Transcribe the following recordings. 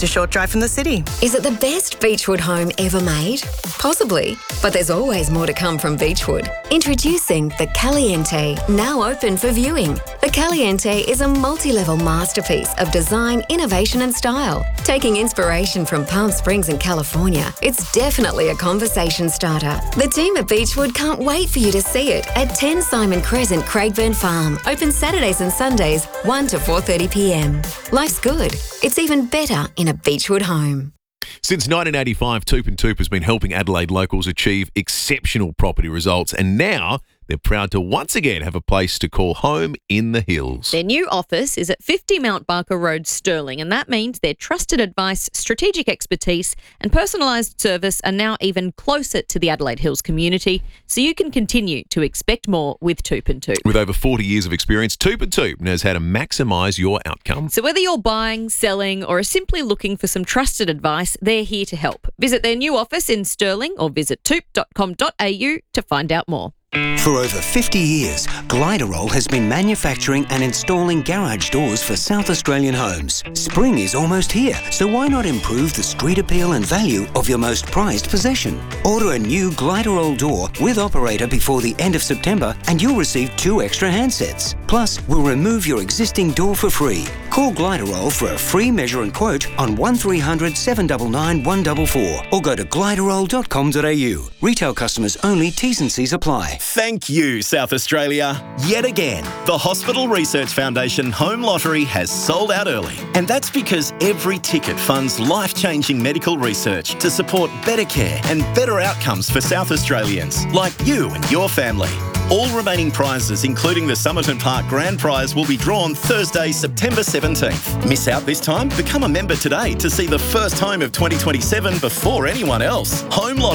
just a short drive from the city. Is it the best Beechwood home ever made? Possibly, but there's always more to come from Beechwood. Introducing the Caliente, now open for viewing. The Caliente is a multi-level masterpiece of design, innovation and style. Taking inspiration from Palm Springs and California, it's definitely a conversation starter. The team at Beechwood can't wait for you to see it at 10 Simon Crescent, Craigburn Farm. Open Saturdays and Sundays, 1 to 4:30 p.m. Life's good. It's even better in a Beechwood home. Since 1985, Toop and Toop has been helping Adelaide locals achieve exceptional property results, and now they're proud to once again have a place to call home in the hills. Their new office is at 50 Mount Barker Road, Stirling, and that means their trusted advice, strategic expertise and personalised service are now even closer to the Adelaide Hills community, so you can continue to expect more with Toop and Toop. With over 40 years of experience, Toop and Toop knows how to maximise your outcome. So whether you're buying, selling or are simply looking for some trusted advice, they're here to help. Visit their new office in Stirling or visit toop.com.au to find out more. For over 50 years, Gliderol has been manufacturing and installing garage doors for South Australian homes. Spring is almost here, so why not improve the street appeal and value of your most prized possession? Order a new Gliderol door with operator before the end of September and you'll receive 2 extra handsets. Plus, we'll remove your existing door for free. Call Gliderol for a free measure and quote on 1300 799 144 or go to gliderol.com.au. Retail customers only, T's and C's apply. Thank you, South Australia. Yet again, the Hospital Research Foundation Home Lottery has sold out early. And that's because every ticket funds life-changing medical research to support better care and better outcomes for South Australians, like you and your family. All remaining prizes, including the Somerton Park Grand Prize, will be drawn Thursday, September 17th. Miss out this time? Become a member today to see the first home of 2027 before anyone else.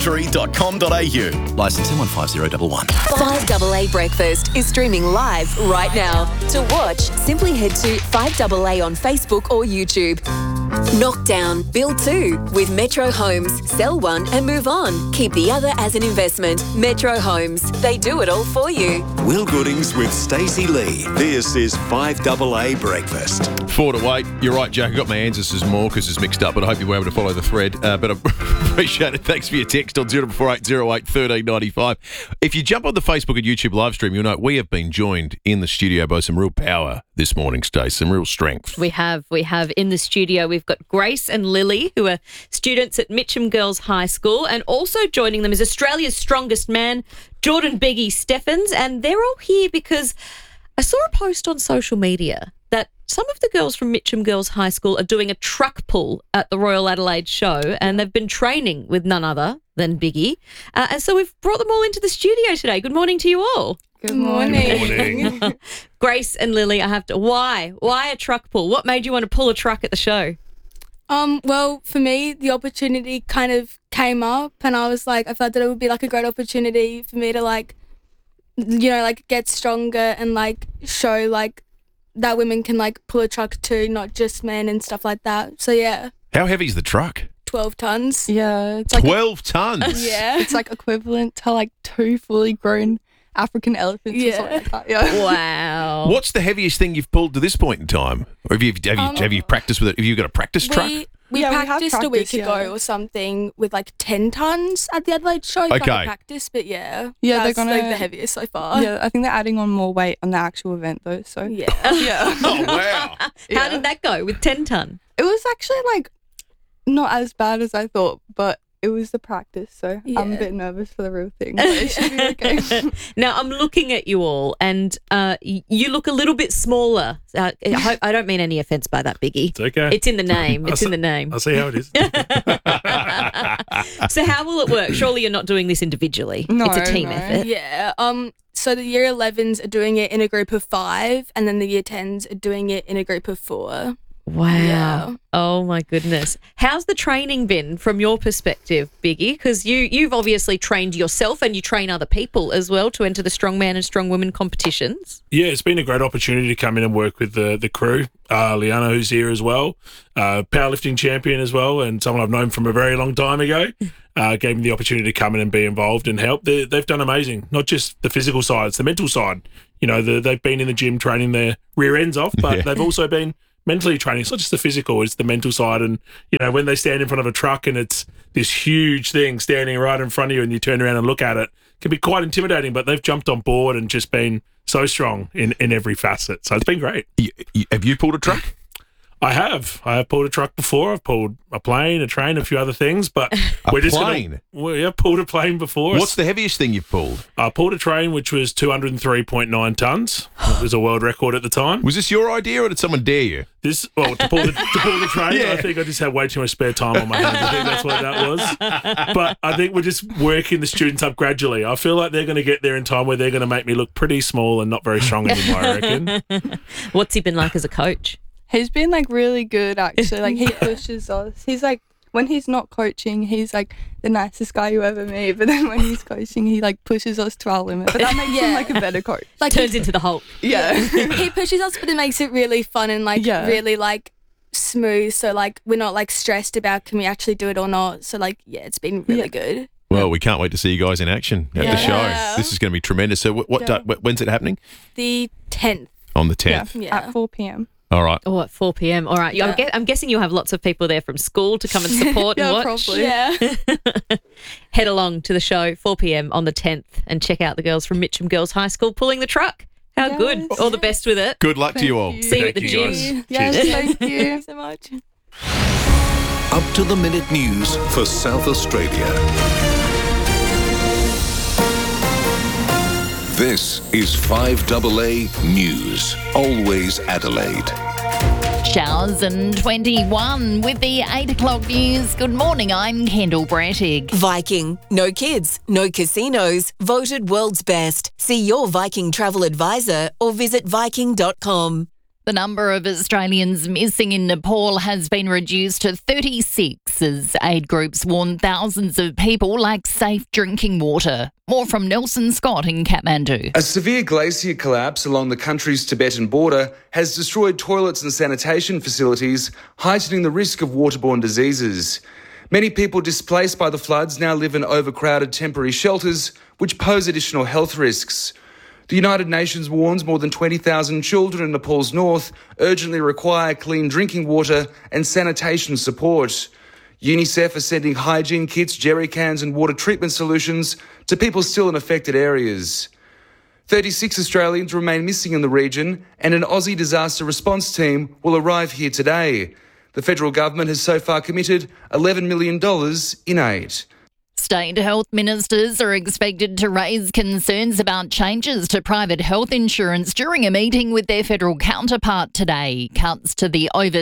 homelottery.com.au. Licence M150111. 5AA Breakfast is streaming live right now. To watch, simply head to 5AA on Facebook or YouTube. Knock down, build 2 with Metro Homes. Sell one and move on. Keep the other as an investment. Metro Homes. They do it all for you. Will Goodings with Stacey Lee. This is 5AA Breakfast. 4 to 8. You're right, Jack. I got my ancestors more because it's mixed up, but I hope you were able to follow the thread. But I appreciate it. Thanks for your text on 0480 08 1395. If you jump on the Facebook and YouTube live stream, you'll know we have been joined in the studio by some real power this morning, Stace, some real strength. We have in the studio, we've got Grace and Lily, who are students at Mitcham Girls High School, and also joining them is Australia's strongest man, Jordan Biggie Steffens, and they're all here because I saw a post on social media that some of the girls from Mitcham Girls High School are doing a truck pull at the Royal Adelaide show, and they've been training with none other than Biggie. And so we've brought them all into the studio today. Good morning to you all. Good morning. Grace and Lily, why a truck pull? What made you want to pull a truck at the show? Well, for me, the opportunity kind of came up and I was like, I thought that it would be like a great opportunity for me to like, you know, like get stronger and like show like that women can like pull a truck too, not just men and stuff like that. So yeah. How heavy is the truck? 12 tons. Yeah. It's like 12 tons? Yeah. It's like equivalent to like 2 fully grown African elephants or something like that. Yeah. Wow. What's the heaviest thing you've pulled to this point in time? Or have you practiced with it? Have you got a practice truck? We practiced a week ago or something with like 10 tons at the Adelaide show. Okay. Like practice, but yeah. Yeah, that's they're gonna, like the heaviest so far. Yeah, I think they're adding on more weight on the actual event though. So yeah. Yeah. Oh, wow. How did that go with 10 ton? It was actually like not as bad as I thought, but it was the practice, so I'm a bit nervous for the real thing, but it should be okay. Now, I'm looking at you all, and you look a little bit smaller. I don't mean any offence by that, Biggie. It's okay. It's in the name. It's in the name. I'll see how it is. So how will it work? Surely you're not doing this individually. No, it's a team effort. Yeah. So the year 11s are doing it in a group of 5, and then the year 10s are doing it in a group of 4. Wow. Yeah. Oh, my goodness. How's the training been from your perspective, Biggie? Because you've obviously trained yourself and you train other people as well to enter the strongman and strongwoman competitions. Yeah, it's been a great opportunity to come in and work with the crew. Liana, who's here as well, powerlifting champion as well, and someone I've known from a very long time ago, gave me the opportunity to come in and be involved and help. They've done amazing, not just the physical side, it's the mental side. You know, they've been in the gym training their rear ends off, but they've also been mentally training. It's not just the physical, it's the mental side. And, you know, when they stand in front of a truck and it's this huge thing standing right in front of you and you turn around and look at it, can be quite intimidating, but they've jumped on board and just been so strong in every facet. So it's been great. Have you pulled a truck? I have pulled a truck before. I've pulled a plane, a train, a few other things, but we're just plane? Pulled a plane before. What's the heaviest thing you've pulled? I pulled a train, which was 203.9 tonnes. It was a world record at the time. Was this your idea or did someone dare you? To pull the train, yeah. I think I just had way too much spare time on my hands. I think that's what that was. But I think we're just working the students up gradually. I feel like they're going to get there in time where they're going to make me look pretty small and not very strong anymore, I reckon. What's he been like as a coach? He's been like really good actually. Like he pushes us. He's like, when he's not coaching, he's like the nicest guy you ever meet. But then when he's coaching, he like pushes us to our limit. But that makes him like a better coach. Like turns into the Hulk. Yeah. He pushes us, but it makes it really fun and like really like smooth. So like we're not like stressed about can we actually do it or not. So like it's been really good. Well, we can't wait to see you guys in action at the show. This is going to be tremendous. So when's it happening? The 10th. On the 10th. Yeah. At 4 p.m. All right. Oh, at 4 p.m. All right. Yeah. I'm guessing you'll have lots of people there from school to come and support and watch. Probably. Yeah. Head along to the show 4 p.m. on the 10th and check out the girls from Mitcham Girls High School pulling the truck. How good. All the best with it. Good luck to you all. See you at the Thank gym. you, guys. Yes, Cheers. thank you. Thanks so much. Up to the minute news for South Australia. This is 5AA News. Always Adelaide. Showers and 21 with the 8 o'clock news. Good morning, I'm Kendall Brattig. Viking. No kids, no casinos. Voted world's best. See your Viking travel advisor or visit Viking.com. The number of Australians missing in Nepal has been reduced to 36 as aid groups warn thousands of people lack safe drinking water. More from Nelson Scott in Kathmandu. A severe glacier collapse along the country's Tibetan border has destroyed toilets and sanitation facilities, heightening the risk of waterborne diseases. Many people displaced by the floods now live in overcrowded temporary shelters, which pose additional health risks. The United Nations warns more than 20,000 children in Nepal's north urgently require clean drinking water and sanitation support. UNICEF is sending hygiene kits, jerry cans and water treatment solutions to people still in affected areas. 36 Australians remain missing in the region and an Aussie disaster response team will arrive here today. The federal government has so far committed $11 million in aid. State health ministers are expected to raise concerns about changes to private health insurance during a meeting with their federal counterpart today. Cuts to the over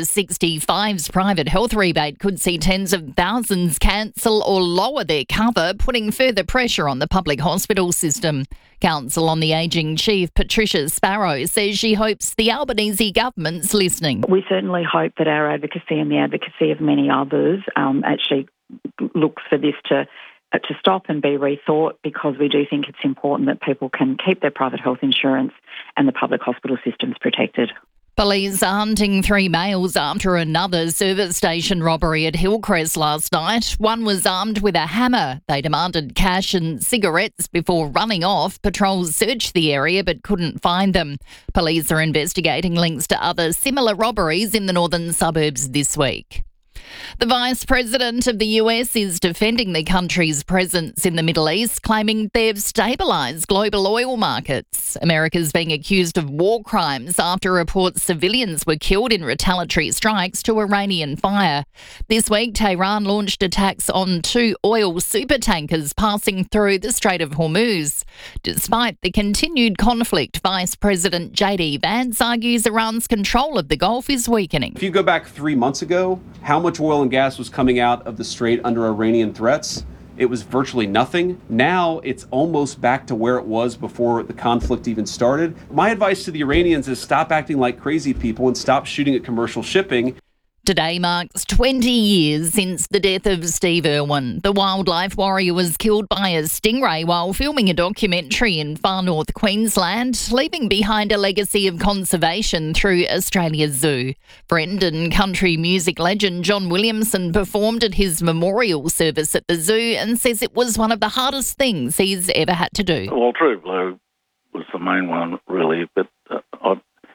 65s private health rebate could see tens of thousands cancel or lower their cover, putting further pressure on the public hospital system. Council on the Ageing Chief Patricia Sparrow says she hopes the Albanese government's listening. We certainly hope that our advocacy and the advocacy of many others actually looks for this to stop and be rethought, because we do think it's important that people can keep their private health insurance and the public hospital systems protected. Police are hunting 3 males after another service station robbery at Hillcrest last night. One was armed with a hammer. They demanded cash and cigarettes before running off. Patrols searched the area but couldn't find them. Police are investigating links to other similar robberies in the northern suburbs this week. The Vice President of the US is defending the country's presence in the Middle East, claiming they've stabilised global oil markets. America's being accused of war crimes after reports civilians were killed in retaliatory strikes to Iranian fire. This week, Tehran launched attacks on 2 oil supertankers passing through the Strait of Hormuz. Despite the continued conflict, Vice President JD Vance argues Iran's control of the Gulf is weakening. If you go back 3 months ago, how much oil and gas was coming out of the strait under Iranian threats? It was virtually nothing. Now it's almost back to where it was before the conflict even started. My advice to the Iranians is stop acting like crazy people and stop shooting at commercial shipping. Today marks 20 years since the death of Steve Irwin. The wildlife warrior was killed by a stingray while filming a documentary in far north Queensland, leaving behind a legacy of conservation through Australia's zoo. Friend and country music legend John Williamson performed at his memorial service at the zoo and says it was one of the hardest things he's ever had to do. Well, True Blue was the main one, really, but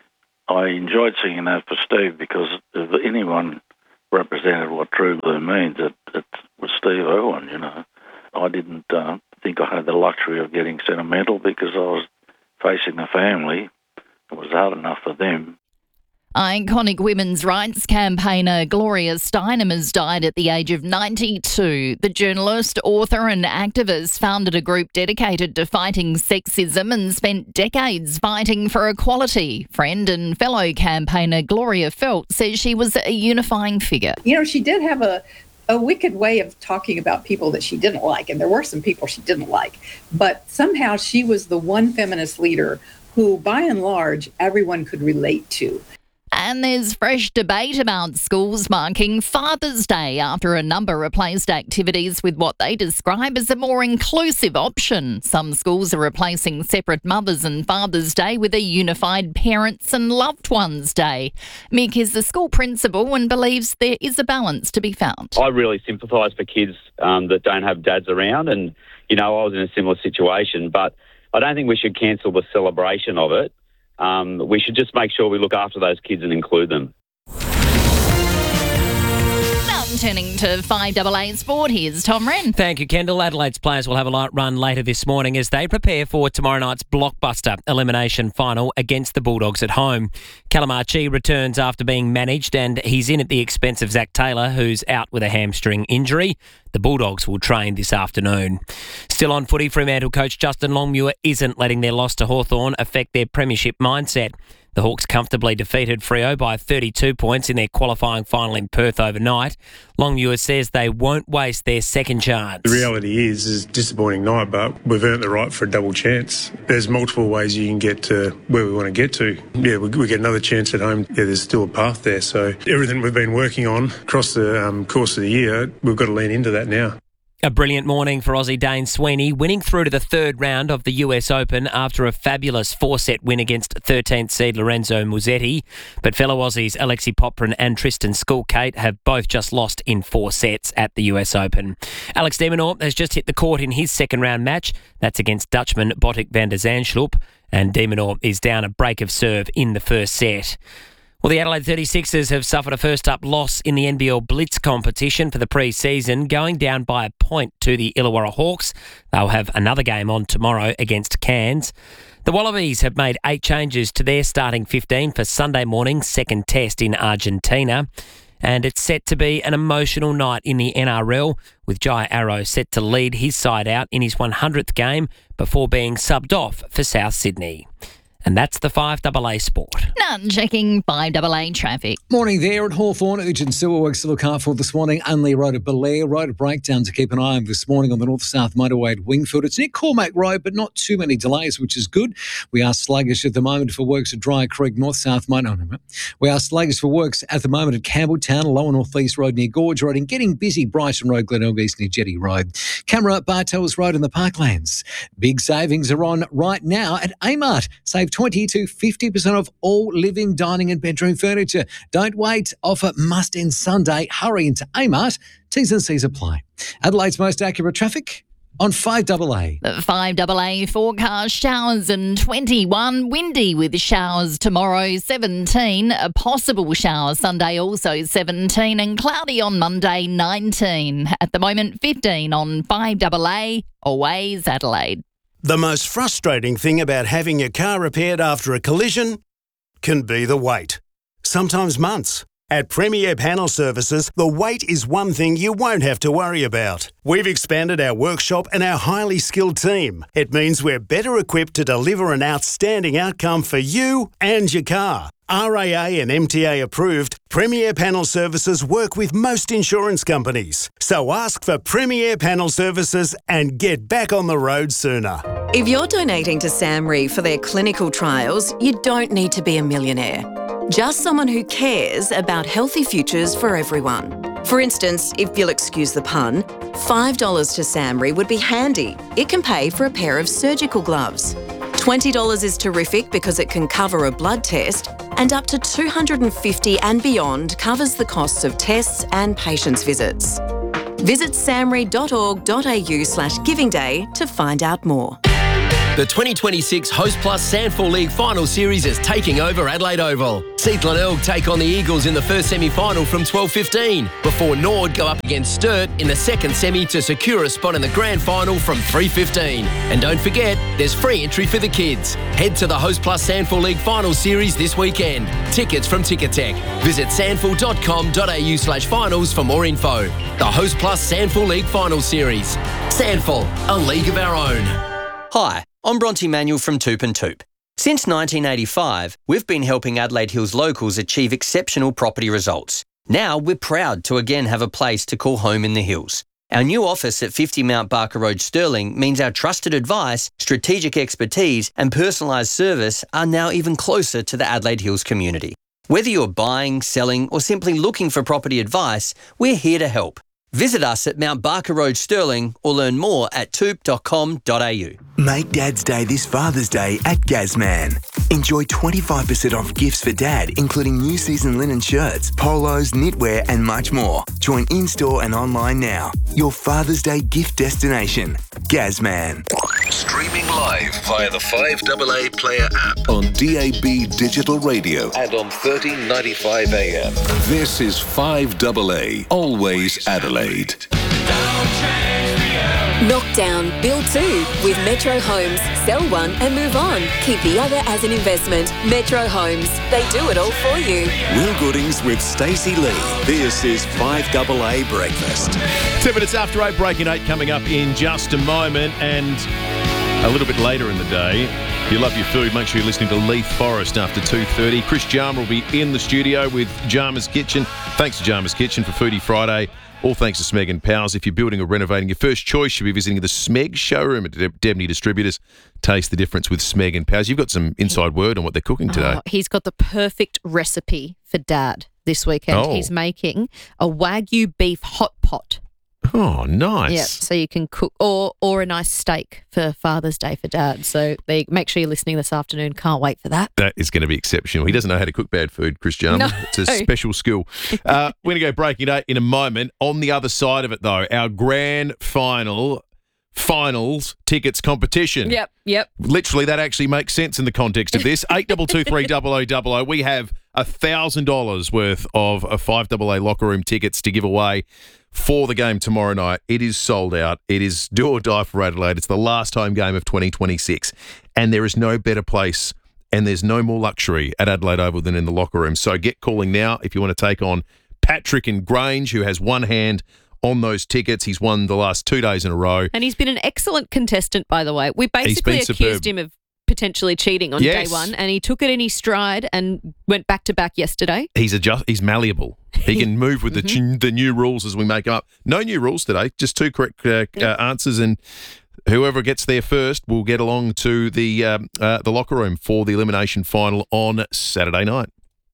I enjoyed singing that for Steve because if anyone represented what True Blue means, it was Steve Irwin, you know. I didn't think I had the luxury of getting sentimental because I was facing a family. It was hard enough for them. Iconic women's rights campaigner Gloria Steinem has died at the age of 92. The journalist, author and activist founded a group dedicated to fighting sexism and spent decades fighting for equality. Friend and fellow campaigner Gloria Felt says she was a unifying figure. You know, she did have a wicked way of talking about people that she didn't like, and there were some people she didn't like. But somehow she was the one feminist leader who, by and large, everyone could relate to. And there's fresh debate about schools marking Father's Day after a number replaced activities with what they describe as a more inclusive option. Some schools are replacing separate Mother's and Father's Day with a unified Parents and Loved Ones Day. Mick is the school principal and believes there is a balance to be found. I really sympathise for kids that don't have dads around, and, you know, I was in a similar situation, but I don't think we should cancel the celebration of it. We should just make sure we look after those kids and include them. Now turning to 5AA Sport, here's Tom Wren. Thank you, Kendall. Adelaide's players will have a light run later this morning as they prepare for tomorrow night's blockbuster elimination final against the Bulldogs at home. Callum Archie returns after being managed and he's in at the expense of Zach Taylor, who's out with a hamstring injury. The Bulldogs will train this afternoon. Still on footy, Fremantle coach Justin Longmuir isn't letting their loss to Hawthorn affect their premiership mindset. The Hawks comfortably defeated Freo by 32 points in their qualifying final in Perth overnight. Longmuir says they won't waste their second chance. The reality is it's a disappointing night, but we've earned the right for a double chance. There's multiple ways you can get to where we want to get to. Yeah, we get another chance at home. Yeah, there's still a path there. So everything we've been working on across the course of the year, we've got to lean into that now. A brilliant morning for Aussie Dane Sweeney, winning through to the third round of the US Open after a fabulous 4-set win against 13th seed Lorenzo Musetti. But fellow Aussies Alexi Poprin and Tristan Skulkate have both just lost in 4 sets at the US Open. Alex de Minaur has just hit the court in his second round match. That's against Dutchman Botic van der Zandschulp. And de Minaur is down a break of serve in the first set. Well, the Adelaide 36ers have suffered a first-up loss in the NBL Blitz competition for the pre-season, going down by a point to the Illawarra Hawks. They'll have another game on tomorrow against Cairns. The Wallabies have made 8 changes to their starting 15 for Sunday morning's second test in Argentina. And it's set to be an emotional night in the NRL, with Jai Arrow set to lead his side out in his 100th game before being subbed off for South Sydney. And that's the 5AA Sport. Now checking 5AA traffic. Morning there at Hawthorn. Urgent sewer works to look out for this morning. Unley Road at Belair. Road a breakdown to keep an eye on this morning on the north-south motorway at Wingfield. It's near Cormac Road, but not too many delays, which is good. We are sluggish at the moment for works at Dry Creek, north-south motorway. We are sluggish for works at the moment at Campbelltown, Lower North East Road near Gorge Road, and getting busy Brighton Road, Glenelg East near Jetty Road. Camera at Bartels Road in the Parklands. Big savings are on right now at Amart. Save 20 to 50% off all living, dining and bedroom furniture. Don't wait. Offer must end Sunday. Hurry into Amart. T's and C's apply. Adelaide's most accurate traffic on 5AA. The 5AA forecast, showers and 21. Windy with showers tomorrow, 17. A possible shower Sunday, also 17. And cloudy on Monday, 19. At the moment, 15 on 5AA. Always Adelaide. The most frustrating thing about having your car repaired after a collision can be the wait. Sometimes months. At Premier Panel Services, the wait is one thing you won't have to worry about. We've expanded our workshop and our highly skilled team. It means we're better equipped to deliver an outstanding outcome for you and your car. RAA and MTA approved, Premier Panel Services work with most insurance companies. So ask for Premier Panel Services and get back on the road sooner. If you're donating to SAMRE for their clinical trials, you don't need to be a millionaire. Just someone who cares about healthy futures for everyone. For instance, if you'll excuse the pun, $5 to SAMRE would be handy. It can pay for a pair of surgical gloves. $20 is terrific because it can cover a blood test, and up to $250 and beyond covers the costs of tests and patients' visits. Visit samre.org.au/giving day to find out more. The 2026 Host Plus Sandford League Final Series is taking over Adelaide Oval. Seath Glenelg take on the Eagles in the first semi-final from 12:15, before Nord go up against Sturt in the second semi to secure a spot in the grand final from 3:15. And don't forget, there's free entry for the kids. Head to the Host Plus Sandford League Final Series this weekend. Tickets from Ticketek. Visit sandford.com.au/finals for more info. The Host Plus Sandford League Final Series. Sandford, a league of our own. Hi, I'm Bronte Manuel from Toop and Toop. Since 1985, we've been helping Adelaide Hills locals achieve exceptional property results. Now we're proud to again have a place to call home in the hills. Our new office at 50 Mount Barker Road, Stirling, means our trusted advice, strategic expertise and personalised service are now even closer to the Adelaide Hills community. Whether you're buying, selling or simply looking for property advice, we're here to help. Visit us at Mount Barker Road, Stirling, or learn more at toop.com.au. Make Dad's Day this Father's Day at Gazman. Enjoy 25% off gifts for Dad, including new season linen shirts, polos, knitwear and much more. Join in-store and online now. Your Father's Day gift destination. Gazman. Streaming live via the 5AA Player app on DAB Digital Radio and on 1395 AM. This is 5AA, always Adelaide. Knock down, build two with Metro Homes. Sell one and move on. Keep the other as an investment. Metro Homes. They do it all for you. Will Goodings with Stacey Lee. This is 5AA Breakfast. 10 minutes after 8, breaking 8 coming up in just a moment. And a little bit later in the day, if you love your food, make sure you're listening to Leith Forest after 2:30. Chris Jarmer will be in the studio with Jarmer's Kitchen. Thanks to Jarmer's Kitchen for Foodie Friday. All thanks to Smeg and Powers. If you're building or renovating, your first choice should be visiting the Smeg showroom at Debney Distributors. Taste the difference with Smeg and Powers. You've got some inside word on what they're cooking today. He's got the perfect recipe for Dad this weekend. Oh. He's making a Wagyu beef hot pot. Oh, nice. Yeah, so you can cook or a nice steak for Father's Day for Dad. So make sure you're listening this afternoon. Can't wait for that. That is going to be exceptional. He doesn't know how to cook bad food, Chris Jarmer. No. It's a special skill. We're going to go breaking it in a moment. On the other side of it, though, our grand finals tickets competition. Yep. Literally, that actually makes sense in the context of this. 8223 We have $1,000 worth of a 5AA locker room tickets to give away for the game tomorrow night. It is sold out. It is do or die for Adelaide. It's the last home game of 2026. And there is no better place and there's no more luxury at Adelaide Oval than in the locker room. So get calling now if you want to take on Patrick in Grange, who has one hand on those tickets. He's won the last 2 days in a row. And he's been an excellent contestant, by the way. We basically accused him of potentially cheating on day one, and he took it in his stride and went back-to-back yesterday. He's malleable. He can move with the new rules as we make them up. No new rules today, just two correct answers, and whoever gets there first will get along to the locker room for the elimination final on Saturday night.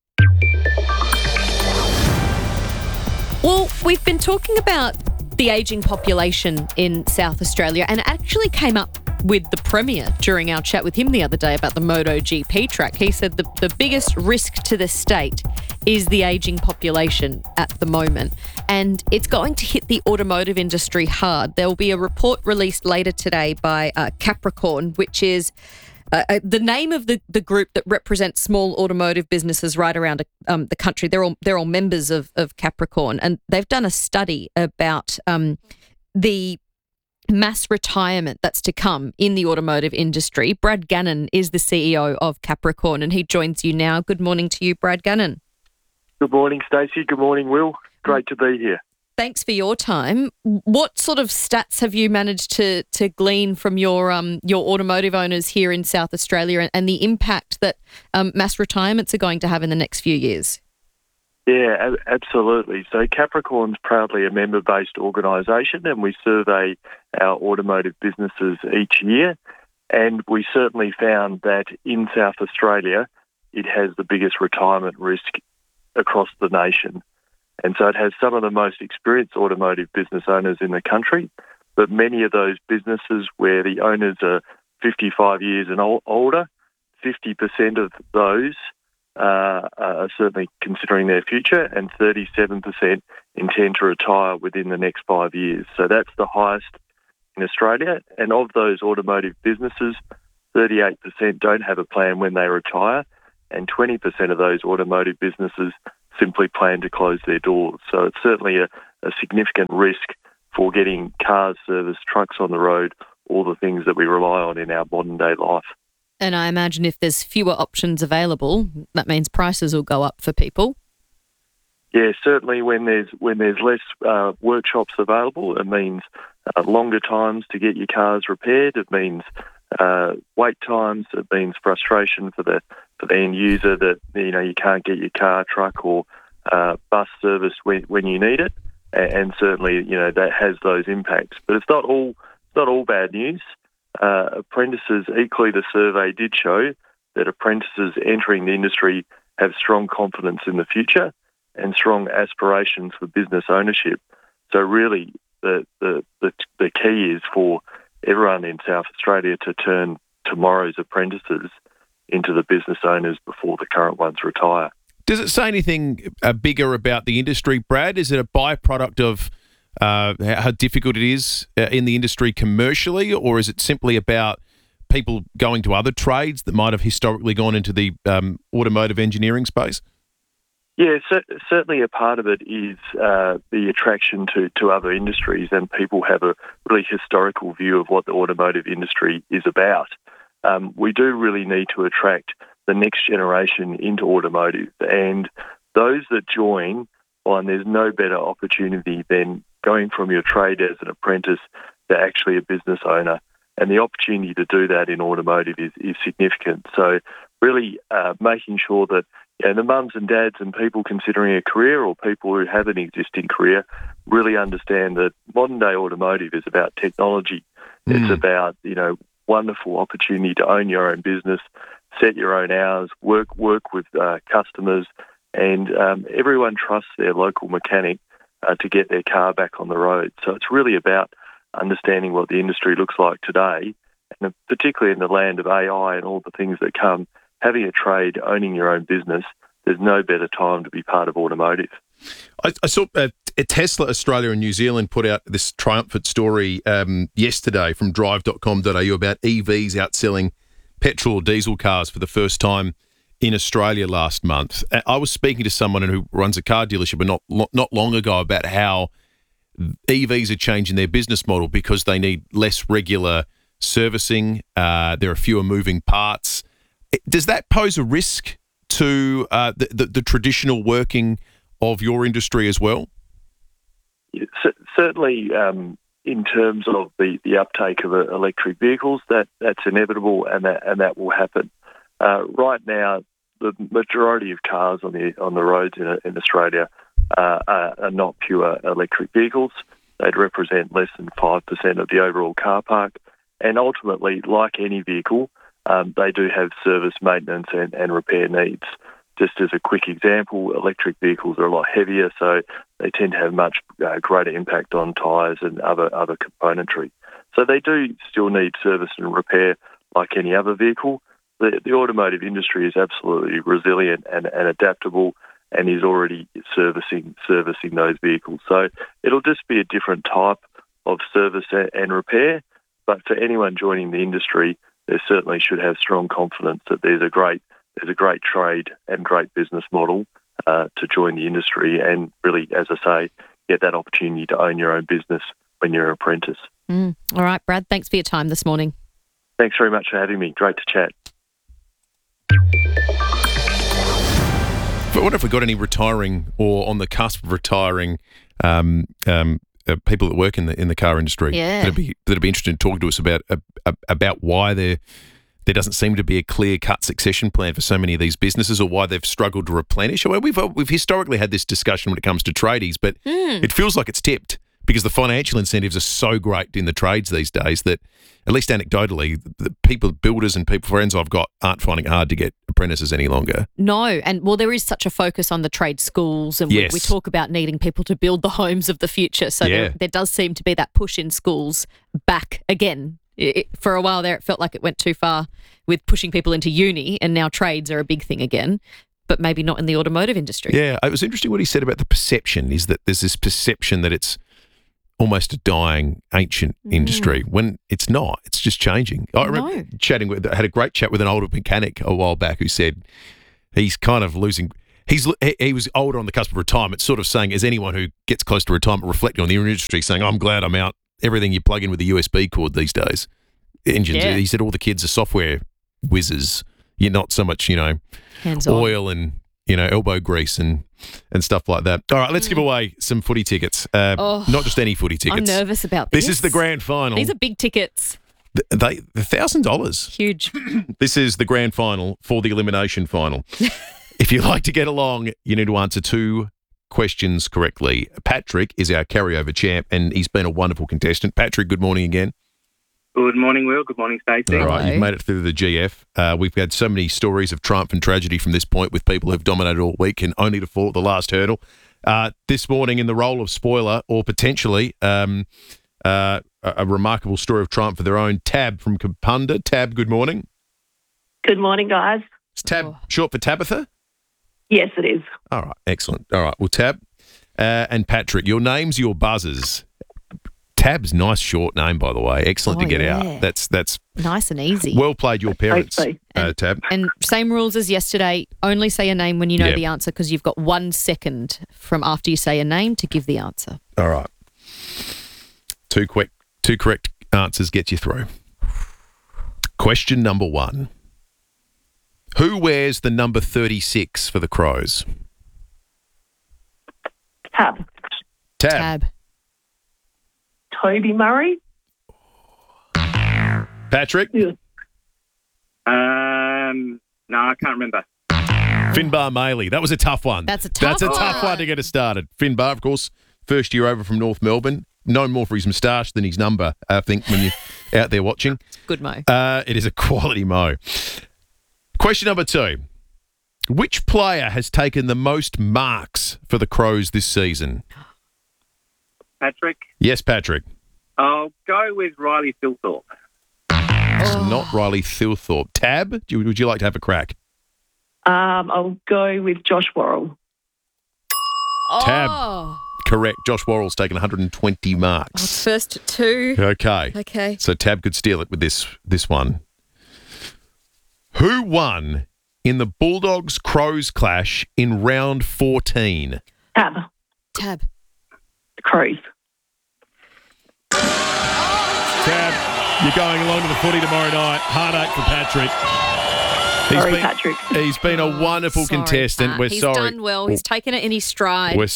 Well, we've been talking about the ageing population in South Australia, and it actually came up with the Premier during our chat with him the other day about the MotoGP track. He said the biggest risk to the state is the ageing population at the moment, and it's going to hit the automotive industry hard. There will be a report released later today by Capricorn, which is the name of the group that represents small automotive businesses right around the country. They're all members of Capricorn, and they've done a study about the mass retirement that's to come in the automotive industry. Brad Gannon is the CEO of Capricorn, and he joins you now. Good morning to you, Brad Gannon. Good morning, Stacey. Good morning, Will. Great to be here. Thanks for your time. What sort of stats have you managed to glean from your automotive owners here in South Australia and the impact that mass retirements are going to have in the next few years? Yeah, absolutely. So Capricorn's proudly a member-based organisation, and we survey our automotive businesses each year. And we certainly found that in South Australia, it has the biggest retirement risk across the nation. And so it has some of the most experienced automotive business owners in the country, but many of those businesses where the owners are 55 years and older, 50% of those are certainly considering their future, and 37% intend to retire within the next 5 years. So that's the highest in Australia. And of those automotive businesses, 38% don't have a plan when they retire, and 20% of those automotive businesses simply plan to close their doors. So it's certainly a significant risk for getting cars serviced, trucks on the road, all the things that we rely on in our modern day life. And I imagine if there's fewer options available, that means prices will go up for people. Yeah, certainly when there's less workshops available, it means longer times to get your cars repaired. It means wait times. It means frustration for the end user that you can't get your car, truck, or bus serviced when you need it, and certainly that has those impacts. But it's not all bad news. Apprentices, equally, the survey did show that apprentices entering the industry have strong confidence in the future and strong aspirations for business ownership. So really, the key is for everyone in South Australia to turn tomorrow's apprentices into the business owners before the current ones retire. Does it say anything bigger about the industry, Brad? Is it a byproduct of how difficult it is in the industry commercially, or is it simply about people going to other trades that might have historically gone into the automotive engineering space? Yeah, certainly a part of it is the attraction to other industries, and people have a really historical view of what the automotive industry is about. We do really need to attract the next generation into automotive, and those that join, there's no better opportunity than going from your trade as an apprentice to actually a business owner, and the opportunity to do that in automotive is significant. So really making sure that the mums and dads and people considering a career, or people who have an existing career, really understand that modern day automotive is about technology. It's about, wonderful opportunity to own your own business, set your own hours, work with customers, and everyone trusts their local mechanic to get their car back on the road. So it's really about understanding what the industry looks like today, and particularly in the land of AI and all the things that come. Having a trade, owning your own business, there's no better time to be part of automotive. I saw Tesla Australia and New Zealand put out this triumphant story yesterday from drive.com.au about EVs outselling petrol or diesel cars for the first time in Australia last month. I was speaking to someone who runs a car dealership not long ago about how EVs are changing their business model because they need less regular servicing. There are fewer moving parts. Does that pose a risk to the traditional working of your industry as well? Certainly, in terms of the uptake of electric vehicles, that's inevitable, and that will happen. Right now, the majority of cars on the roads in Australia are not pure electric vehicles. They'd represent less than 5% of the overall car park, and ultimately, like any vehicle, they do have service, maintenance, and repair needs. Just as a quick example, electric vehicles are a lot heavier, so they tend to have much greater impact on tyres and other componentry. So they do still need service and repair like any other vehicle. The automotive industry is absolutely resilient and adaptable, and is already servicing those vehicles. So it'll just be a different type of service and repair. But for anyone joining the industry, they certainly should have strong confidence that there's a great trade and great business model to join the industry, and really, as I say, get that opportunity to own your own business when you're an apprentice. All right, Brad, thanks for your time this morning. Thanks very much for having me. Great to chat. I wonder if we've got any retiring or on the cusp of retiring people that work in the car industry. Yeah. That'd be interesting to talk to us about why there doesn't seem to be a clear-cut succession plan for so many of these businesses, or why they've struggled to replenish. Well, we've historically had this discussion when it comes to tradies, but it feels like it's tipped because the financial incentives are so great in the trades these days that, at least anecdotally, the people, builders and friends I've got aren't finding it hard to get apprentices any longer. No, and there is such a focus on the trade schools, and yes. we talk about needing people to build the homes of the future. So there does seem to be that push in schools back again. For a while there, it felt like it went too far with pushing people into uni, and now trades are a big thing again, but maybe not in the automotive industry. Yeah, it was interesting what he said about the perception, is that there's this perception that it's almost a dying ancient industry when it's not. It's just changing. I remember had a great chat with an older mechanic a while back who said he's kind of losing. He was older on the cusp of retirement, sort of saying, as anyone who gets close to retirement, reflecting on the industry, saying, I'm glad I'm out. Everything you plug in with a USB cord these days. Engines. Yeah. He said all the kids are software whizzes. You're not so much, hands-on. Oil and, elbow grease and stuff like that. All right, let's give away some footy tickets. Not just any footy tickets. I'm nervous about this. This is the grand final. These are big tickets. The $1,000. Huge. This is the grand final for the elimination final. If you'd like to get along, you need to answer 2 questions correctly. Patrick is our carryover champ, and he's been a wonderful contestant. Patrick, good morning again. Good morning, Will. Good morning, Stacey. All right, you've made it through the GF. We've had so many stories of triumph and tragedy from this point with people who've dominated all week and only to fall at the last hurdle. This morning, in the role of spoiler or potentially a remarkable story of triumph of their own, Tab from Kapunda. Tab, good morning. Good morning, guys. Is Tab short for Tabitha? Yes, it is. All right, excellent. All right, well, Tab and Patrick, your names, your buzzers. Tab's nice short name, by the way. Excellent to get out. That's nice and easy. Well played, your parents, Tab. And same rules as yesterday. Only say a name when you know the answer, because you've got 1 second from after you say a name to give the answer. All right. 2 correct answers get you through. Question number 1. Who wears the number 36 for the Crows? Tab. Toby Murray. Patrick? No, I can't remember. Finbar Maley. That was a tough one. That's a tough one to get us started. Finbar, of course, first year over from North Melbourne. Known more for his moustache than his number, I think, when you're out there watching. Good mo. It is a quality mo. Question number 2. Which player has taken the most marks for the Crows this season? Patrick? Yes, Patrick. I'll go with Riley Thilthorpe. It's not Riley Thilthorpe. Tab, would you like to have a crack? I'll go with Josh Worrell. Tab. Correct. Josh Worrell's taken 120 marks. First 2. Okay. So Tab could steal it with this one. Who won in the Bulldogs-Crows clash in round 14? Tab. Crows. Tab, you're going along to the footy tomorrow night. Heartache for Patrick. Patrick. He's been a wonderful contestant. Pat. We're He's sorry. Done well. He's taken it in his stride. We're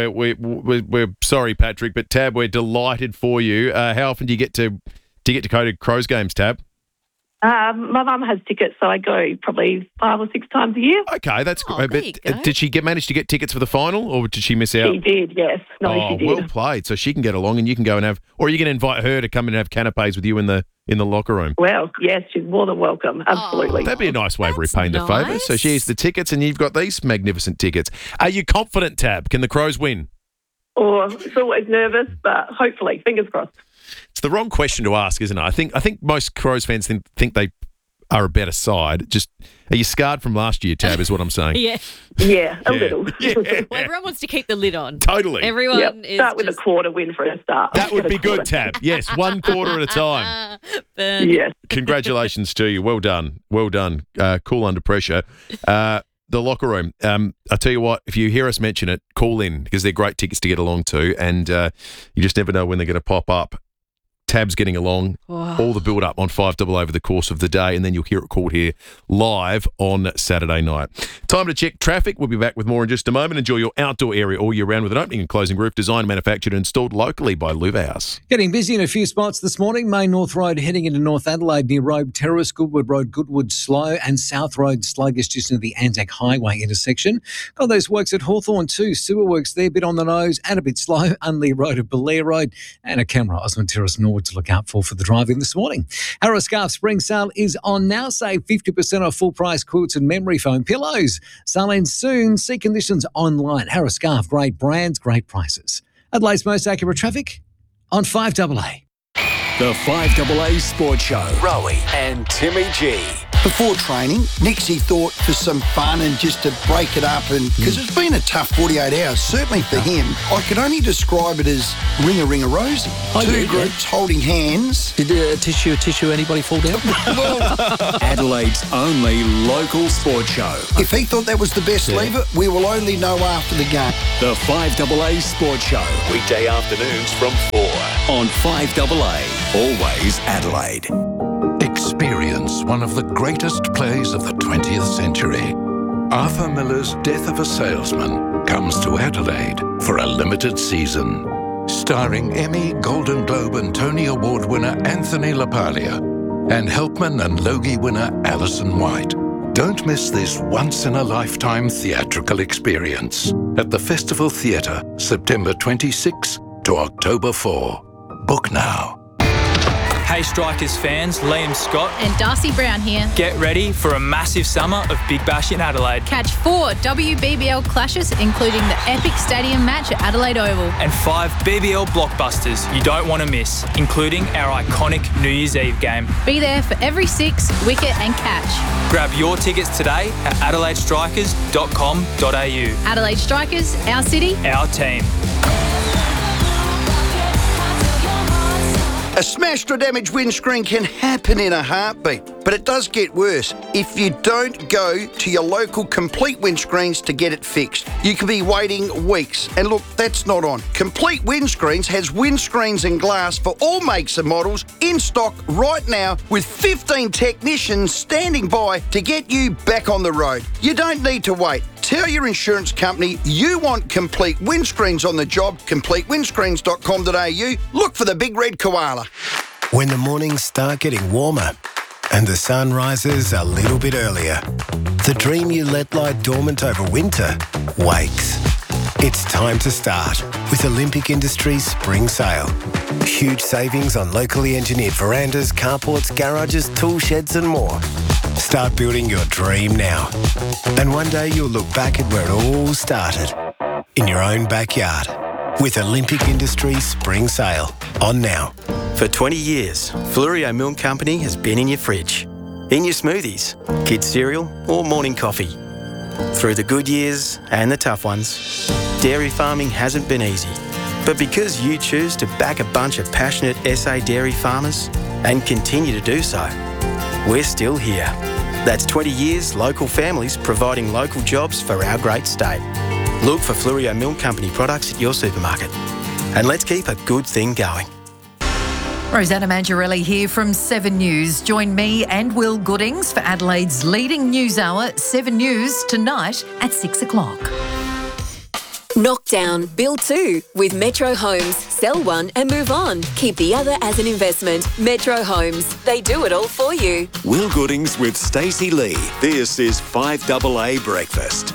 sorry, Patrick, but Tab, we're delighted for you. How often do you get to go to Crows games, Tab? My mum has tickets, so I go probably 5 or 6 times a year. Okay, that's good. But did she manage to get tickets for the final, or did she miss out? She did, yes. She did. Well played. So she can get along, and you can go and have, or are you going to invite her to come and have canapes with you in the locker room? Well, yes, she's more than welcome. Absolutely. That'd be a nice way of repaying the favour. So she has the tickets, and you've got these magnificent tickets. Are you confident, Tab? Can the Crows win? It's always nervous, but hopefully, fingers crossed. It's the wrong question to ask, isn't it? I think most Crows fans think they are a better side. Just, are you scarred from last year, Tab, is what I'm saying? Yeah, a little. Well, everyone wants to keep the lid on. Totally. Everyone is start with a quarter win for a start. That would be good, Tab. Yes, 1 quarter at a time. Yes. Congratulations to you. Well done. Cool under pressure. The locker room. I tell you what, if you hear us mention it, call in, because they're great tickets to get along to, and you just never know when they're going to pop up. Tab's getting along, all the build-up on 5 over the course of the day, and then you'll hear it called here live on Saturday night. Time to check traffic. We'll be back with more in just a moment. Enjoy your outdoor area all year round with an opening and closing roof designed, manufactured and installed locally by Louva House. Getting busy in a few spots this morning. Main North Road heading into North Adelaide near Robe Terrace, Goodwood Road, Goodwood slow, and South Road sluggish just into the Anzac Highway intersection. Got those works at Hawthorn too. Sewer works there, a bit on the nose and a bit slow. Unley Road at Belair Road, and a camera Osmond Terrace Norwood to look out for the drive in this morning. Harris Scarf Spring Sale is on now. Save 50% off full price quilts and memory foam pillows. Sale ends soon. See conditions online. Harris Scarf, great brands, great prices. Adelaide's most accurate traffic on 5AA. The 5AA Sports Show. Rowie and Timmy G. Before training, Nixie thought for some fun and just to break it up, and because it's been a tough 48 hours, certainly for him, I could only describe it as ring-a-ring-a-rosy. Two groups holding hands. Did tissue, anybody fall down? Adelaide's only local sports show. If he thought that was the best lever, we will only know after the game. The 5AA Sports Show. Weekday afternoons from 4. On 5AA. Always Adelaide. Experience one of the greatest plays of the 20th century. Arthur Miller's Death of a Salesman comes to Adelaide for a limited season. Starring Emmy, Golden Globe and Tony Award winner Anthony LaPaglia and Helpman and Logie winner Alison White. Don't miss this once-in-a-lifetime theatrical experience at the Festival Theatre, September 26 to October 4. Book now. Hey Strikers fans, Liam Scott and Darcy Brown here. Get ready for a massive summer of Big Bash in Adelaide. Catch 4 WBBL clashes, including the epic stadium match at Adelaide Oval. And 5 BBL blockbusters you don't want to miss, including our iconic New Year's Eve game. Be there for every 6, wicket and catch. Grab your tickets today at adelaidestrikers.com.au. Adelaide Strikers, our city, our team. A smashed or damaged windscreen can happen in a heartbeat, but it does get worse if you don't go to your local Complete Windscreens to get it fixed. You could be waiting weeks, and look, that's not on. Complete Windscreens has windscreens and glass for all makes and models in stock right now with 15 technicians standing by to get you back on the road. You don't need to wait. Tell your insurance company you want Complete Windscreens on the job. CompleteWindscreens.com.au. Look for the big red koala. When the mornings start getting warmer and the sun rises a little bit earlier, the dream you let lie dormant over winter wakes. It's time to start with Olympic Industries Spring Sale. Huge savings on locally engineered verandas, carports, garages, tool sheds and more. Start building your dream now. And one day you'll look back at where it all started, in your own backyard, with Olympic Industries Spring Sale. On now. For 20 years, Fluorio Milk Company has been in your fridge, in your smoothies, kids' cereal or morning coffee. Through the good years and the tough ones, dairy farming hasn't been easy. But because you choose to back a bunch of passionate SA dairy farmers and continue to do so, we're still here. That's 20 years local families providing local jobs for our great state. Look for Fluorio Milk Company products at your supermarket. And let's keep a good thing going. Rosanna Mangiarelli here from 7 News. Join me and Will Goodings for Adelaide's leading news hour, 7 News, tonight at 6 o'clock. Knockdown, build 2 with Metro Homes. Sell one and move on. Keep the other as an investment. Metro Homes. They do it all for you. Will Goodings with Stacey Lee. This is 5AA Breakfast.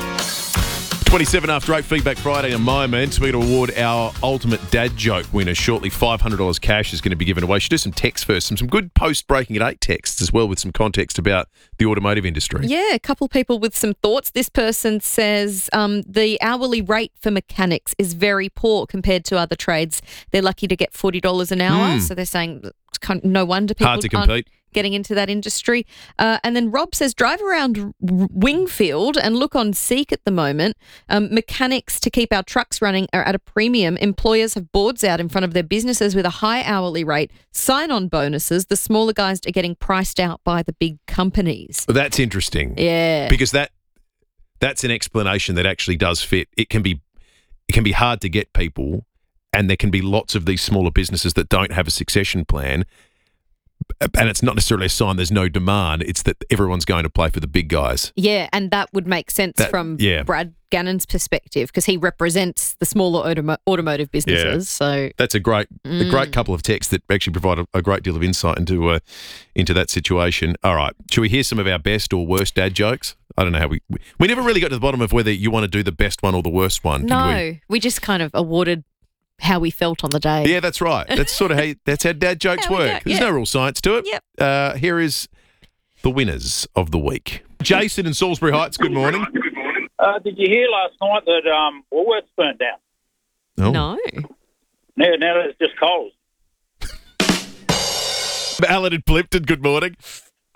27 after 8, Feedback Friday in a moment. We're going to award our ultimate dad joke winner shortly. $500 cash is going to be given away. Should do some text first. Some good post-breaking at 8 texts as well with some context about the automotive industry. Yeah, a couple people with some thoughts. This person says the hourly rate for mechanics is very poor compared to other trades. They're lucky to get $40 an hour. So they're saying no wonder people hard to compete. Getting into that industry. And then Rob says, drive around Wingfield and look on Seek at the moment. Mechanics to keep our trucks running are at a premium. Employers have boards out in front of their businesses with a high hourly rate, sign-on bonuses. The smaller guys are getting priced out by the big companies. Well, that's interesting. Yeah. Because that's an explanation that actually does fit. It can be hard to get people, and there can be lots of these smaller businesses that don't have a succession plan. And it's not necessarily a sign there's no demand. It's that everyone's going to play for the big guys. Yeah, and that would make sense from Brad Gannon's perspective because he represents the smaller automotive businesses. Yeah. So that's a great couple of texts that actually provide a great deal of insight into that situation. All right, should we hear some of our best or worst dad jokes? I don't know how we never really got to the bottom of whether you want to do the best one or the worst one. No, we just kind of awarded how we felt on the day. Yeah, that's right. That's sort of how dad jokes work. There's no real science to it. Yep. Here is the winners of the week. Jason in Salisbury Heights, good morning. Did you hear last night that Woolworths burnt down? Oh. No. Now it's just Coles. Alan in Plimpton, good morning.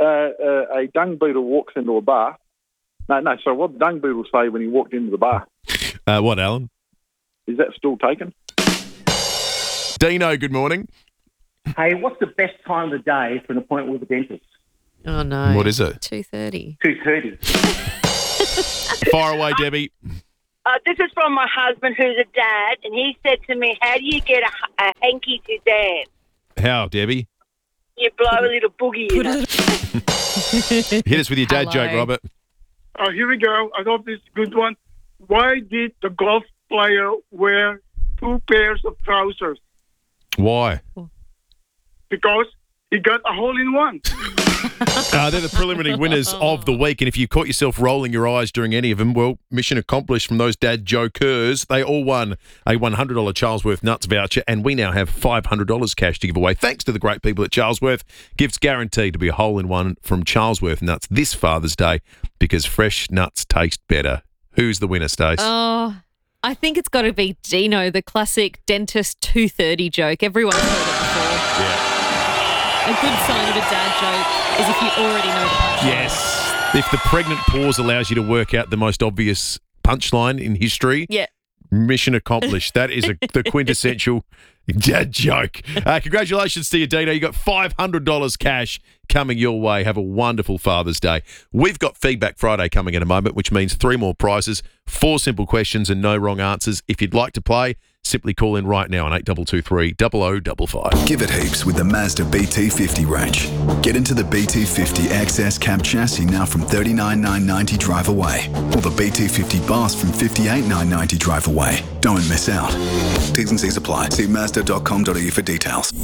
a dung beetle walks into a bar. No, sorry, what did dung beetle say when he walked into the bar? What, Alan? Is that still taken? Dino, good morning. Hey, what's the best time of the day for an appointment with a dentist? Oh, no. What is it? 2:30. 2:30. Fire away, Debbie. This is from my husband, who's a dad, and he said to me, how do you get a hanky to dance? How, Debbie? You blow a little boogie in it. Hit us with your dad joke, Robert. Here we go. I thought this is a good one. Why did the golf player wear 2 pairs of trousers? Why? Because he got a hole-in-one. They're the preliminary winners of the week, and if you caught yourself rolling your eyes during any of them, well, mission accomplished from those dad jokers. They all won a $100 Charlesworth Nuts voucher, and we now have $500 cash to give away. Thanks to the great people at Charlesworth. Gifts guaranteed to be a hole-in-one from Charlesworth Nuts this Father's Day, because fresh nuts taste better. Who's the winner, Stace? Oh, I think it's got to be Dino, the classic dentist 2:30 joke. Everyone's heard it before. Yeah. A good sign of a dad joke is if you already know the punchline. Yes. If the pregnant pause allows you to work out the most obvious punchline in history, yeah. Mission accomplished. That is the quintessential dad joke. Congratulations to you, Dino. You got $500 cash coming your way. Have a wonderful Father's Day. We've got Feedback Friday coming in a moment, which means 3 more prizes, 4 simple questions and no wrong answers. If you'd like to play, simply call in right now on 8223 0055. Give it heaps with the Mazda BT50 range. Get into the BT50 XS cab chassis now from $39,990 drive away, or the BT50 Boss from $58,990 drive away. Don't miss out. T's and C's apply. See Mazda.com.au for details.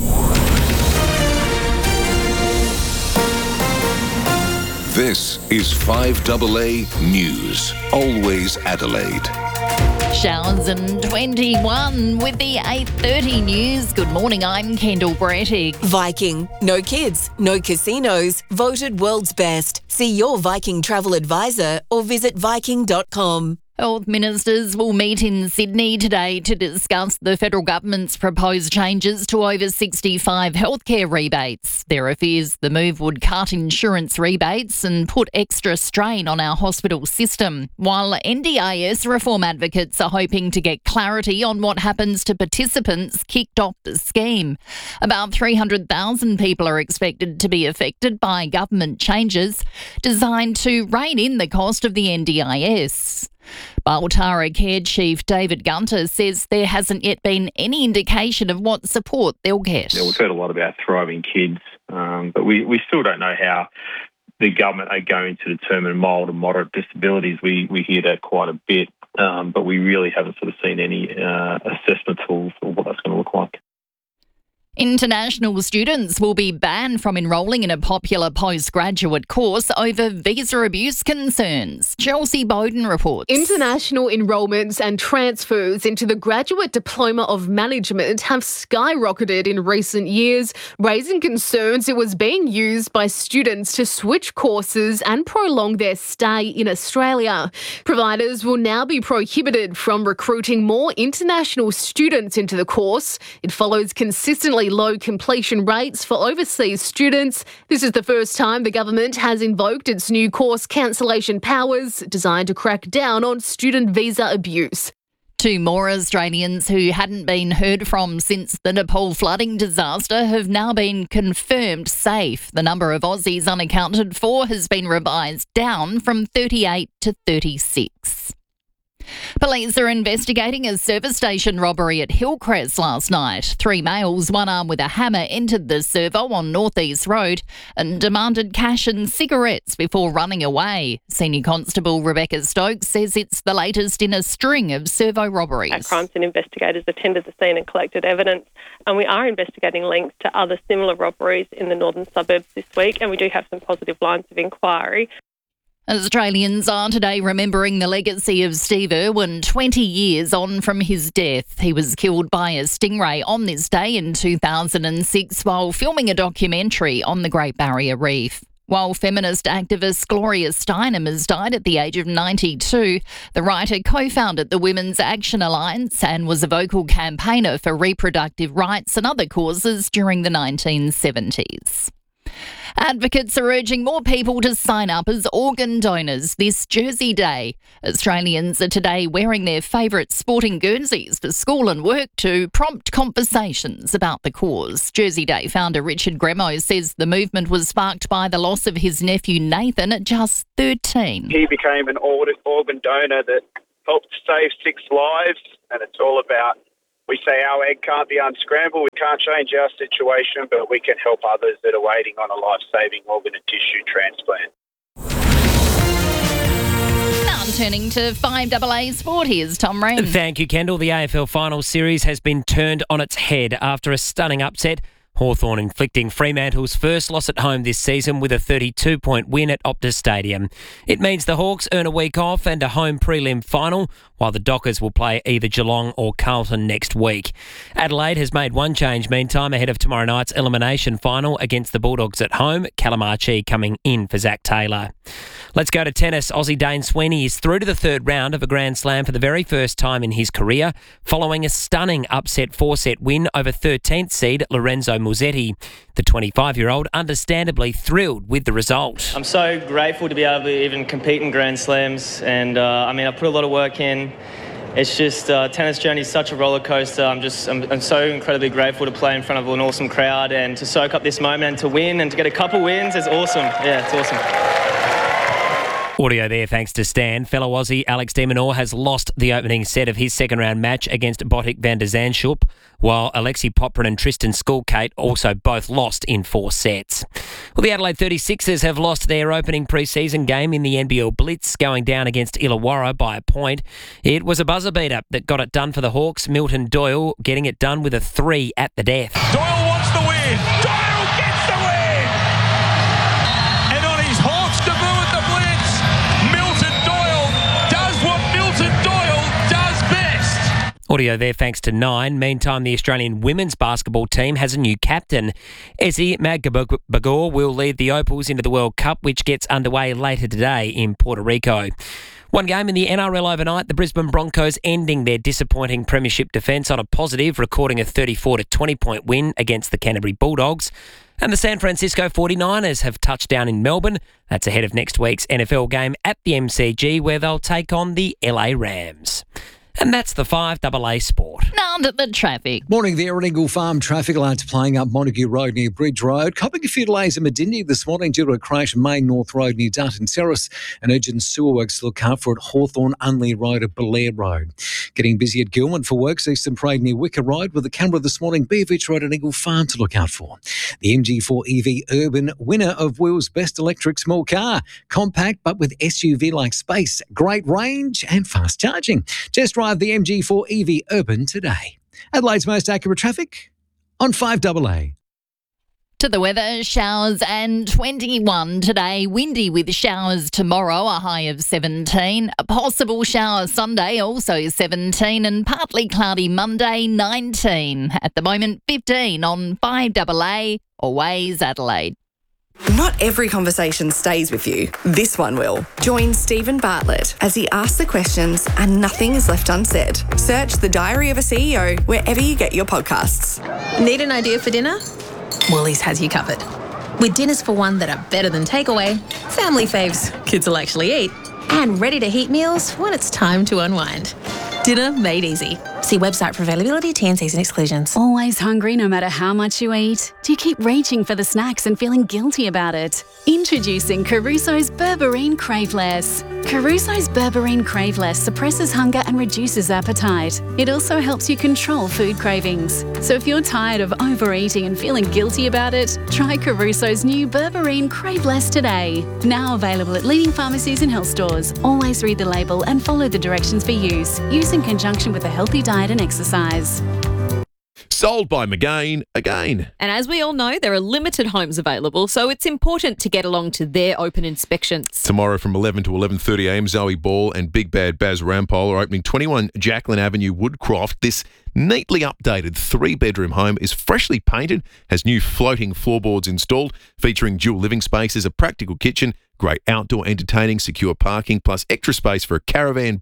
This is 5AA News. Always Adelaide. Showers and 21 with the 8:30 news. Good morning, I'm Kendall Brettig. Viking. No kids, no casinos. Voted world's best. See your Viking travel advisor or visit Viking.com. Health ministers will meet in Sydney today to discuss the federal government's proposed changes to over 65 healthcare rebates. There are fears the move would cut insurance rebates and put extra strain on our hospital system, while NDIS reform advocates are hoping to get clarity on what happens to participants kicked off the scheme. About 300,000 people are expected to be affected by government changes designed to rein in the cost of the NDIS. Baltara Care Chief David Gunter says there hasn't yet been any indication of what support they'll get. Yeah, we've heard a lot about thriving kids, but we still don't know how the government are going to determine mild and moderate disabilities. We hear that quite a bit, but we really haven't sort of seen any assessment tools for what that's going to look like. International students will be banned from enrolling in a popular postgraduate course over visa abuse concerns. Chelsea Bowden reports. International enrolments and transfers into the Graduate Diploma of Management have skyrocketed in recent years, raising concerns it was being used by students to switch courses and prolong their stay in Australia. Providers will now be prohibited from recruiting more international students into the course. It follows consistently low completion rates for overseas students. This is the first time the government has invoked its new course cancellation powers designed to crack down on student visa abuse. 2 more Australians who hadn't been heard from since the Nepal flooding disaster have now been confirmed safe. The number of Aussies unaccounted for has been revised down from 38 to 36. Police are investigating a service station robbery at Hillcrest last night. 3 males, one armed with a hammer, entered the servo on North East Road and demanded cash and cigarettes before running away. Senior Constable Rebecca Stokes says it's the latest in a string of servo robberies. Our crime scene investigators attended the scene and collected evidence, and we are investigating links to other similar robberies in the northern suburbs this week, and we do have some positive lines of inquiry. Australians are today remembering the legacy of Steve Irwin 20 years on from his death. He was killed by a stingray on this day in 2006 while filming a documentary on the Great Barrier Reef. While feminist activist Gloria Steinem has died at the age of 92, the writer co-founded the Women's Action Alliance and was a vocal campaigner for reproductive rights and other causes during the 1970s. Advocates are urging more people to sign up as organ donors this Jersey Day. Australians are today wearing their favourite sporting guernseys for school and work to prompt conversations about the cause. Jersey Day founder Richard Gremo says the movement was sparked by the loss of his nephew Nathan at just 13. He became an organ donor that helped save 6 lives, and it's all about, we say our egg can't be unscrambled, we can't change our situation, but we can help others that are waiting on a life-saving organ and tissue transplant. Now turning to 5AA Sport, here's Tom Wren. Thank you, Kendall. The AFL Finals Series has been turned on its head after a stunning upset. Hawthorn inflicting Fremantle's first loss at home this season with a 32-point win at Optus Stadium. It means the Hawks earn a week off and a home prelim final, while the Dockers will play either Geelong or Carlton next week. Adelaide has made one change meantime ahead of tomorrow night's elimination final against the Bulldogs at home, Calamarchi coming in for Zach Taylor. Let's go to tennis. Aussie Dane Sweeney is through to the third round of a Grand Slam for the very first time in his career, following a stunning upset 4-set win over 13th seed Lorenzo Musetti. The 25-year-old understandably thrilled with the result. I'm so grateful to be able to even compete in Grand Slams, and I put a lot of work in. It's just tennis journey is such a roller coaster. I'm so incredibly grateful to play in front of an awesome crowd and to soak up this moment and to win and to get a couple wins is awesome. Yeah, it's awesome. Audio there thanks to Stan. Fellow Aussie Alex de Minaur has lost the opening set of his second-round match against Botic van der Zandschulp, while Alexei Poprin and Tristan Skulkate also both lost in 4 sets. Well, the Adelaide 36ers have lost their opening pre-season game in the NBL Blitz, going down against Illawarra by a point. It was a buzzer beater that got it done for the Hawks. Milton Doyle getting it done with a 3 at the death. Doyle wants the win. Doyle gets the win. And on his Hawks debut at the Blitz, Milton Doyle does what Milton Doyle does best. Audio there thanks to 9. Meantime, the Australian women's basketball team has a new captain. Ezzy Magabagor will lead the Opals into the World Cup, which gets underway later today in Puerto Rico. One game in the NRL overnight, the Brisbane Broncos ending their disappointing premiership defence on a positive, recording a 34-20 point win against the Canterbury Bulldogs. And the San Francisco 49ers have touched down in Melbourne. That's ahead of next week's NFL game at the MCG, where they'll take on the LA Rams. And that's the 5AA Sport. Now to the traffic. Morning there at Eagle Farm. Traffic alerts playing up Montague Road near Bridge Road. Copping a few delays in Medindie this morning due to a crash in Main North Road near Dutton Terrace. And urgent sewer works to look out for at Hawthorn Unley Road at Belair Road. Getting busy at Gilman for works. Eastern Parade near Wicker Road with the Canberra this morning. Beaverich Road and Eagle Farm to look out for. The MG4 EV Urban, winner of Will's Best Electric Small Car. Compact but with SUV-like space. Great range and fast charging. Just drive the MG4 EV Urban today. Adelaide's most accurate traffic on 5AA. To the weather, showers and 21 today. Windy with showers tomorrow, a high of 17. A possible shower Sunday, also 17. And partly cloudy Monday, 19. At the moment, 15 on 5AA, always Adelaide. Not every conversation stays with you. This one will. Join Stephen Bartlett as he asks the questions and nothing is left unsaid. Search The Diary of a CEO wherever you get your podcasts. Need an idea for dinner? Woolies has you covered. With dinners for one that are better than takeaway, family faves kids will actually eat, and ready-to-heat meals when it's time to unwind. Dinner made easy. See website for availability, T&Cs and exclusions. Always hungry no matter how much you eat? Do you keep reaching for the snacks and feeling guilty about it? Introducing Caruso's Berberine Crave Less. Caruso's Berberine Crave Less suppresses hunger and reduces appetite. It also helps you control food cravings. So if you're tired of overeating and feeling guilty about it, try Caruso's new Berberine Crave Less today. Now available at leading pharmacies and health stores. Always read the label and follow the directions for use. Use in conjunction with a healthy diet and exercise. Sold by McGain again. And as we all know, there are limited homes available, so it's important to get along to their open inspections. Tomorrow from 11 to 11:30am, Zoe Ball and Big Bad Baz Rampole are opening 21 Jacqueline Avenue, Woodcroft. This neatly updated 3-bedroom home is freshly painted, has new floating floorboards installed, featuring dual living spaces, a practical kitchen, great outdoor entertaining, secure parking, plus extra space for a caravan, boat,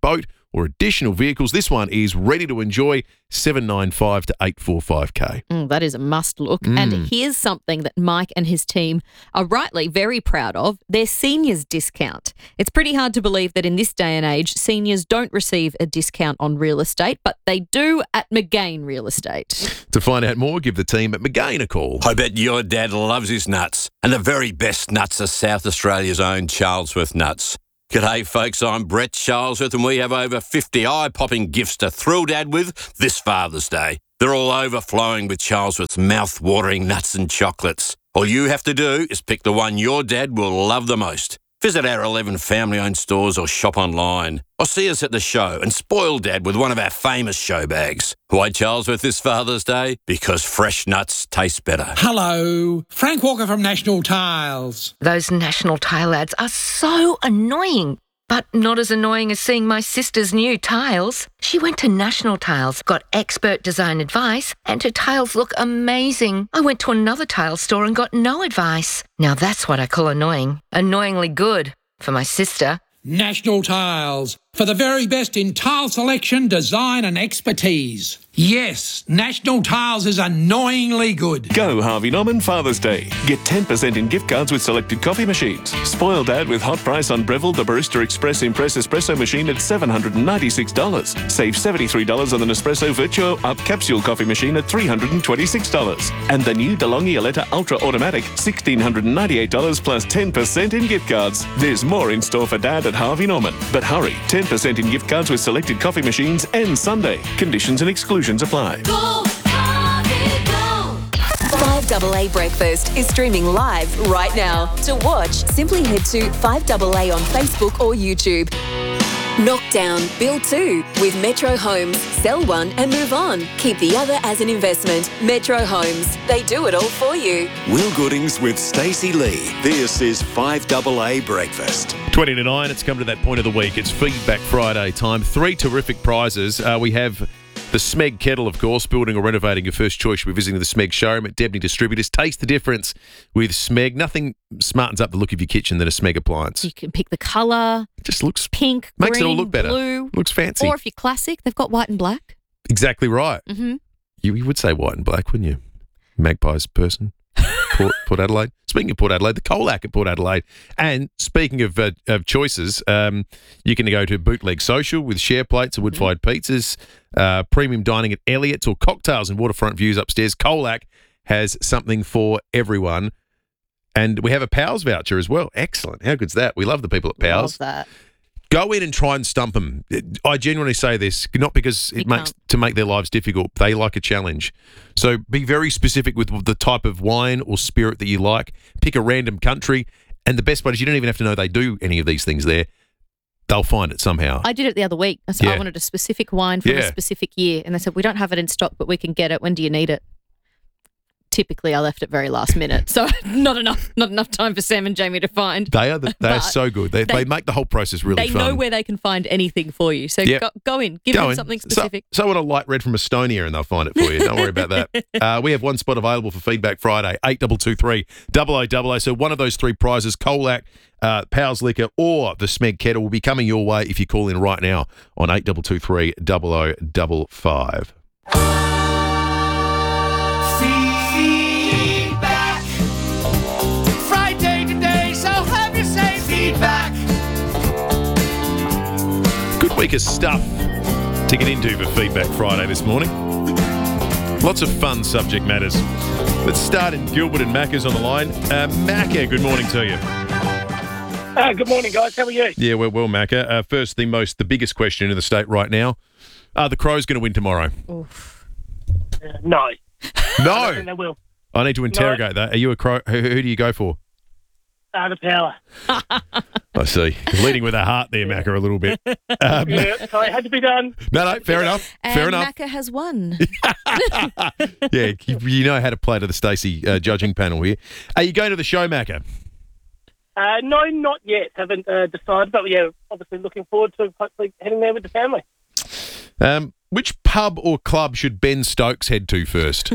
or additional vehicles. This one is ready to enjoy, 795 to 845K. That is a must look. And here's something that Mike and his team are rightly very proud of, their seniors discount. It's pretty hard to believe that in this day and age, seniors don't receive a discount on real estate, but they do at McGain Real Estate. To find out more, give the team at McGain a call. I bet your dad loves his nuts. And the very best nuts are South Australia's own Charlesworth nuts. G'day, folks. I'm Brett Charlesworth, and we have over 50 eye-popping gifts to thrill Dad with this Father's Day. They're all overflowing with Charlesworth's mouth-watering nuts and chocolates. All you have to do is pick the one your dad will love the most. Visit our 11 family-owned stores or shop online. Or see us at the show and spoil Dad with one of our famous show bags. Why Charlesworth this Father's Day? Because fresh nuts taste better. Hello, Frank Walker from National Tiles. Those National Tile ads are so annoying. But not as annoying as seeing my sister's new tiles. She went to National Tiles, got expert design advice, and her tiles look amazing. I went to another tile store and got no advice. Now that's what I call annoying. Annoyingly good for my sister. National Tiles, for the very best in tile selection, design and expertise. Yes, National Tiles is annoyingly good. Go Harvey Norman Father's Day. Get 10% in gift cards with selected coffee machines. Spoil Dad with hot price on Breville the Barista Express Impress Espresso machine at $796. Save $73 on the Nespresso Virtuo Up Capsule coffee machine at $326. And the new DeLonghi Aletta Ultra Automatic, $1,698 plus 10% in gift cards. There's more in store for Dad at Harvey Norman. But hurry, 10% in gift cards with selected coffee machines and Sunday. Conditions and exclusions apply. 5AA Breakfast is streaming live right now. To watch, simply head to 5AA on Facebook or YouTube. Knock down, build two with Metro Homes. Sell one and move on. Keep the other as an investment. Metro Homes. They do it all for you. Will Goodings with Stacey Lee. This is 5AA Breakfast. 20 to 9, it's come to that point of the week. It's Feedback Friday time. 3 terrific prizes. We have the Smeg Kettle, of course, building or renovating your first choice. We're visiting the Smeg showroom at Debney Distributors. Taste the difference with Smeg. Nothing smartens up the look of your kitchen than a Smeg appliance. You can pick the colour. It just looks pink, makes green, it all look better. blue. Looks fancy. Or if you're classic, they've got white and black. Exactly right. Mm-hmm. You would say white and black, wouldn't you? Magpies person. Port Adelaide. Speaking of Port Adelaide, the Colac at Port Adelaide. And speaking of choices, you can go to Bootleg Social with share plates and wood-fired pizzas, premium dining at Elliott's, or cocktails and waterfront views upstairs. Colac has something for everyone. And we have a Powell's voucher as well. Excellent. How good's that? We love the people at Powell's. Love that. Go in and try and stump them. I genuinely say this, not because it makes to make their lives difficult. They like a challenge. So be very specific with the type of wine or spirit that you like. Pick a random country. And the best part is you don't even have to know they do any of these things there. They'll find it somehow. I did it the other week. I said I wanted a specific wine from a specific year. And they said, we don't have it in stock, but we can get it. When do you need it? Typically, I left it very last minute, so not enough time for Sam and Jamie to find. They are so good. They make the whole process really fun. They know where they can find anything for you. So go in, give them something specific. So want a light red from Estonia, and they'll find it for you. Don't worry about that. We have one spot available for Feedback Friday, 8223 0000. So one of those 3 prizes, Colac, Powell's Liquor, or the Smeg Kettle, will be coming your way if you call in right now on 8223 0055. Feedback Friday today, so have you say feedback. Good week of stuff to get into for Feedback Friday this morning. Lots of fun subject matters. Let's start in Gilbert, and Macca's on the line. Macca, good morning to you. Good morning, guys. How are you? Yeah, well, Macca. First, the biggest question in the state right now. Are the Crows going to win tomorrow? No. No. I don't think they will. I need to interrogate that. Are you a Crow? Who do you go for? The Power. I see. Leading with a heart there, Macca, a little bit. So it had to be done. No, fair enough. Fair enough. Macca has won. Yeah, you know how to play to the Stacey judging panel here. Are you going to the show, Macca? No, not yet. Haven't decided, but yeah, obviously looking forward to hopefully heading there with the family. Which pub or club should Ben Stokes head to first?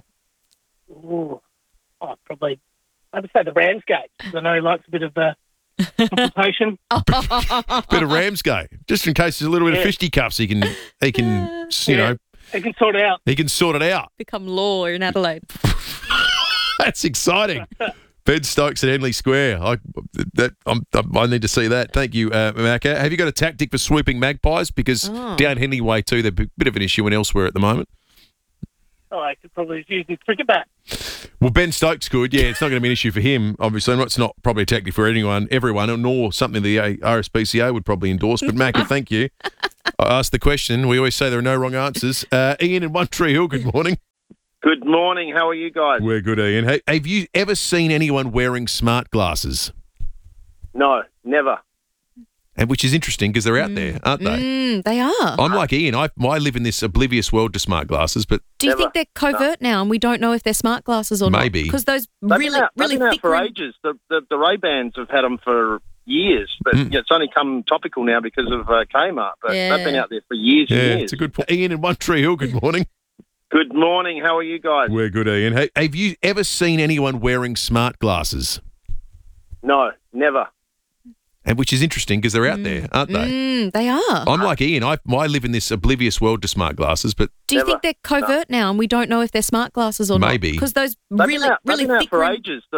Probably, I would say the Ramsgate. I know he likes a bit of consultation. Bit of Ramsgate, just in case there's a little bit of fisticuffs. He can, you know, He can sort it out. he can sort it out. Become law in Adelaide. That's exciting. Ben Stokes at Henley Square. I need to see that. Thank you, Macca. Have you got a tactic for swooping magpies? Because down Henley Way too, they're a bit of an issue and elsewhere at the moment. Oh, I could probably use his cricket bat. Well, Ben Stokes could. Yeah, it's not going to be an issue for him. Obviously, it's not probably a tactic for everyone, nor something the RSPCA would probably endorse. But Macca, thank you. I asked the question. We always say there are no wrong answers. Ian in One Tree Hill, good morning. Good morning. How are you guys? We're good, Ian. Hey, have you ever seen anyone wearing smart glasses? No, never. And which is interesting because they're out there, aren't they? They are. I'm like Ian. I live in this oblivious world to smart glasses, but Do you think they're covert now and we don't know if they're smart glasses or Maybe. not? Because those They've really been out thick for rim- ages. The Ray-Bans have had them for years, but it's only come topical now because of Kmart. But they've been out there for years and years. it's a good point. Ian in One Tree Hill, good morning. Good morning. How are you guys? We're good, Ian. Hey, have you ever seen anyone wearing smart glasses? No, never. And which is interesting because they're out there, aren't they? They are. I'm like Ian. I live in this oblivious world to smart glasses, but Do you think they're covert now and we don't know if they're smart glasses or Maybe. not? Because those They've really been out thick for rim- ages.